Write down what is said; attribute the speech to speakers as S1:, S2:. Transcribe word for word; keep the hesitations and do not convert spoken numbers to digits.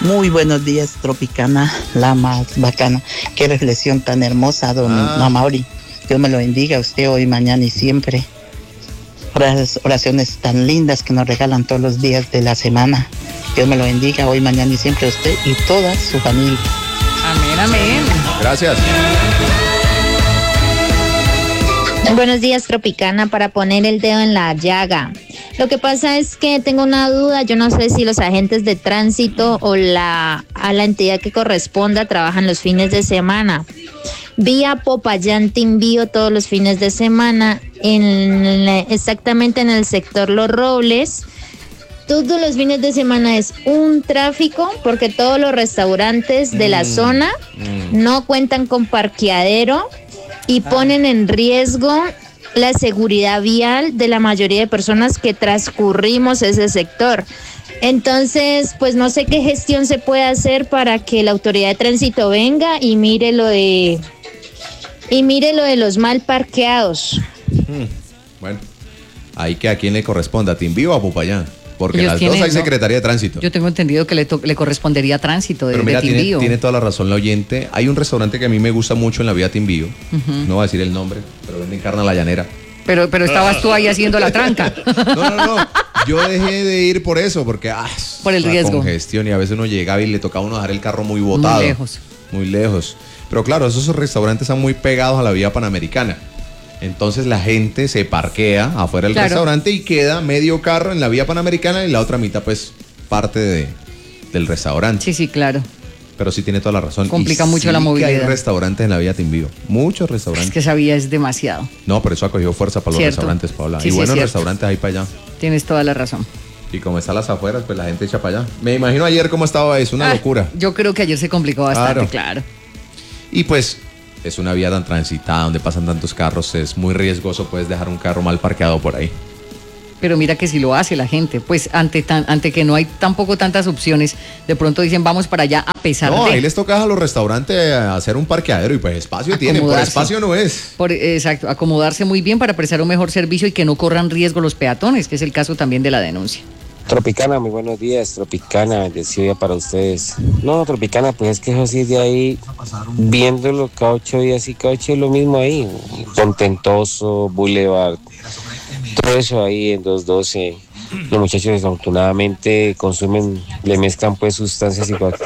S1: Muy buenos días, Tropicana, la más bacana. Qué reflexión tan hermosa, don ah. Mauri. Dios me lo bendiga a usted hoy, mañana y siempre. Las oraciones tan lindas que nos regalan todos los días de la semana. Dios me lo bendiga hoy, mañana y siempre a usted y toda su familia.
S2: Amén, amén.
S3: Gracias.
S4: Buenos días, Tropicana, para poner el dedo en la llaga. Lo que pasa es que tengo una duda, yo no sé si los agentes de tránsito o la, a la entidad que corresponda trabajan los fines de semana. Vía Popayán Timbío todos los fines de semana, en la, exactamente en el sector Los Robles. Todos los fines de semana es un tráfico porque todos los restaurantes de la mm, zona mm. no cuentan con parqueadero y ponen en riesgo la seguridad vial de la mayoría de personas que transcurrimos ese sector. Entonces, pues no sé qué gestión se puede hacer para que la autoridad de tránsito venga y mire lo de y mire lo de los mal parqueados.
S3: Hmm. Bueno, ahí que a quién le corresponde, a Timbío o a Popayán. Porque
S2: Ellos
S3: las
S2: tienen,
S3: dos hay
S2: no,
S3: Secretaría de Tránsito.
S2: Yo tengo entendido que le, to- le correspondería a Tránsito de,
S3: Pero mira,
S2: de Timbío.
S3: Tiene, tiene toda la razón la oyente. Hay un restaurante que a mí me gusta mucho en la vía Timbío. Uh-huh. No voy a decir el nombre, pero venden carne a la llanera.
S2: Pero, pero estabas tú ahí haciendo la tranca.
S3: No, no, no. Yo dejé de ir por eso, porque ah,
S2: por el riesgo.
S3: Congestión y a veces uno llegaba y le tocaba a uno dejar el carro muy botado.
S2: Muy lejos.
S3: Muy lejos. Pero claro, esos restaurantes están muy pegados a la vía Panamericana. Entonces la gente se parquea afuera del claro. restaurante y queda medio carro en la vía Panamericana y la otra mitad pues parte de, del restaurante.
S2: Sí, sí, claro.
S3: Pero sí tiene toda la razón.
S2: Complica
S3: y
S2: mucho
S3: sí
S2: la movilidad.
S3: Que hay restaurantes en la vía Timbío. Muchos restaurantes.
S2: Es que esa vía es demasiado.
S3: No, pero eso ha cogido fuerza para los
S2: cierto.
S3: restaurantes, Paula.
S2: Sí,
S3: y
S2: sí,
S3: buenos
S2: cierto.
S3: restaurantes ahí para allá.
S2: Tienes toda la razón.
S3: Y como están las afueras, pues la gente echa para allá. Me imagino ayer cómo estaba eso, una ah, locura.
S2: Yo creo que ayer se complicó bastante, claro. claro.
S3: Y pues es una vía tan transitada donde pasan tantos carros, es muy riesgoso, puedes dejar un carro mal parqueado por ahí.
S2: Pero mira que si lo hace la gente, pues ante tan, ante que no hay tampoco tantas opciones, de pronto dicen vamos para allá a pesar
S3: no,
S2: de...
S3: No, ahí les toca a los restaurantes hacer un parqueadero y pues espacio tienen, por espacio no es.
S2: Por, exacto, acomodarse muy bien para prestar un mejor servicio y que no corran riesgo los peatones, que es el caso también de la denuncia.
S5: Tropicana, muy buenos días, Tropicana, bendecido día para ustedes. No, Tropicana, pues es que eso sí de ahí, viéndolo cada ocho días y cada ocho es lo mismo ahí, Contentoso, Boulevard, todo eso ahí en doscientos doce. Los muchachos desafortunadamente consumen, le mezclan pues sustancias psicoactivas.